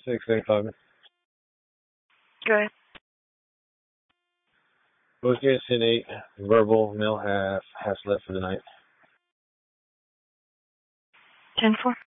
635. Go ahead. Whiskey 8, verbal, male half left for the night. 10-4.